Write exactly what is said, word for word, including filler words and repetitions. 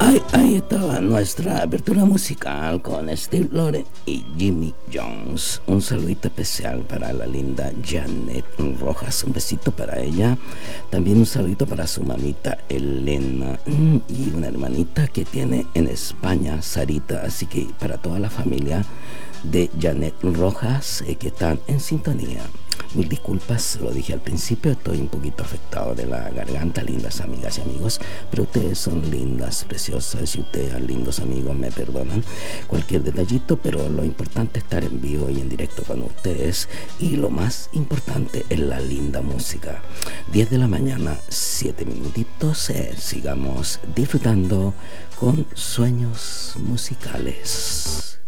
Ahí, ahí estaba nuestra apertura musical con Steve Loren y Jimmy Jones. Un saludito especial para la linda Janet Rojas. Un besito para ella. También un saludito para su mamita Elena y una hermanita que tiene en España, Sarita. Así que para toda la familia de Janet Rojas eh, que están en sintonía. Mil disculpas, lo dije al principio, estoy un poquito afectado de la garganta, lindas amigas y amigos, pero ustedes son lindas, preciosas, y ustedes, lindos amigos, me perdonan cualquier detallito, pero lo importante es estar en vivo y en directo con ustedes, y lo más importante es la linda música. diez de la mañana, siete minutitos, eh, sigamos disfrutando con sueños musicales.